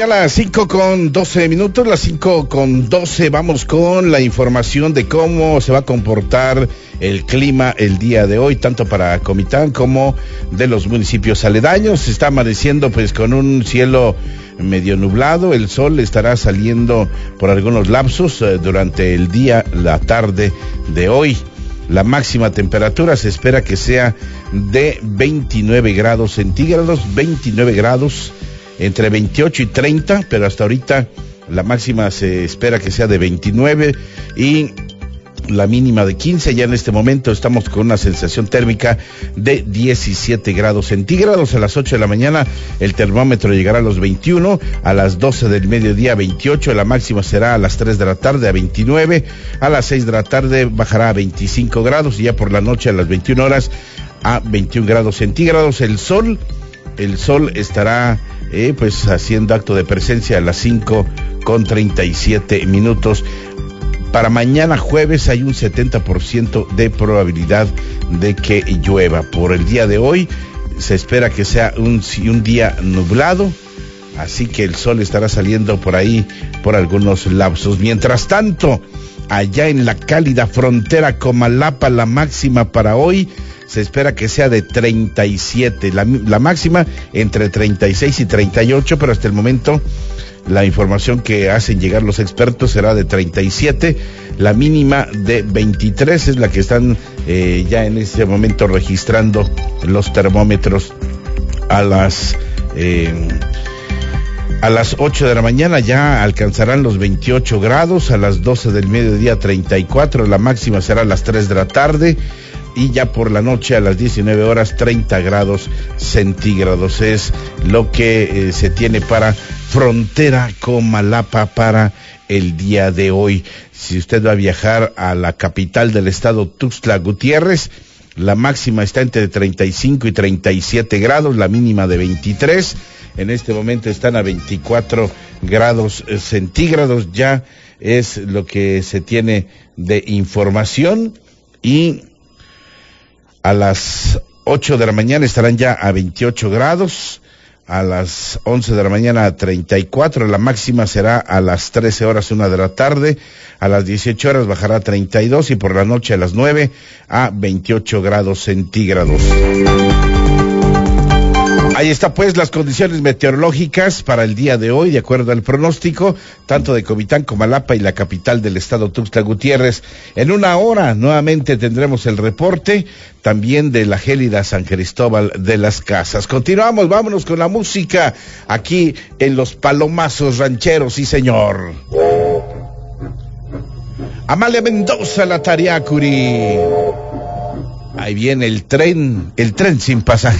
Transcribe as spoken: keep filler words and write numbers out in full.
Ya las cinco con doce minutos, las cinco con doce, vamos con la información de cómo se va a comportar el clima el día de hoy, tanto para Comitán como de los municipios aledaños. Se está amaneciendo pues con un cielo medio nublado, el sol estará saliendo por algunos lapsos eh, durante el día, la tarde de hoy. La máxima temperatura se espera que sea de veintinueve grados centígrados, veintinueve grados, entre veintiocho y treinta, pero hasta ahorita la máxima se espera que sea de veintinueve y la mínima de quince. Ya en este momento estamos con una sensación térmica de diecisiete grados centígrados. A las ocho de la mañana el termómetro llegará a los veintiuno, a las doce del mediodía veintiocho, la máxima será a las tres de la tarde a veintinueve, a las seis de la tarde bajará a veinticinco grados y ya por la noche a las veintiuna horas a veintiún grados centígrados. El sol, el sol estará eh, pues haciendo acto de presencia a las cinco con treinta y siete minutos. Para mañana jueves hay un setenta por ciento de probabilidad de que llueva. Por el día de hoy se espera que sea un, un día nublado, así que el sol estará saliendo por ahí por algunos lapsos. Mientras tanto, allá en la cálida frontera Comalapa, la máxima para hoy se espera que sea de treinta y siete, la, la máxima entre treinta y seis y treinta y ocho, pero hasta el momento la información que hacen llegar los expertos será de treinta y siete, la mínima de veintitrés es la que están eh, ya en este momento registrando los termómetros. A las eh, a las ocho de la mañana ya alcanzarán los veintiocho grados, a las doce del mediodía treinta y cuatro, la máxima será a las tres de la tarde y ya por la noche a las diecinueve horas treinta grados centígrados es lo que eh, se tiene para frontera Comalapa para el día de hoy. Si usted va a viajar a la capital del estado, Tuxtla Gutiérrez, la máxima está entre treinta y cinco y treinta y siete grados, la mínima de veintitrés. En este momento están a veinticuatro grados centígrados, ya es lo que se tiene de información. Y a las ocho de la mañana estarán ya a veintiocho grados, a las once de la mañana a treinta y cuatro, la máxima será a las trece horas una de la tarde, a las dieciocho horas bajará a treinta y dos y por la noche a las nueve a veintiocho grados centígrados. Ahí está pues las condiciones meteorológicas para el día de hoy, de acuerdo al pronóstico, tanto de Comitán, Comalapa y la capital del estado, Tuxtla Gutiérrez. En una hora nuevamente tendremos el reporte, también de la gélida San Cristóbal de las Casas. Continuamos, vámonos con la música, aquí en los Palomazos Rancheros, sí señor. Amalia Mendoza, la Tariacuri. Ahí viene el tren, el tren sin pasajeros.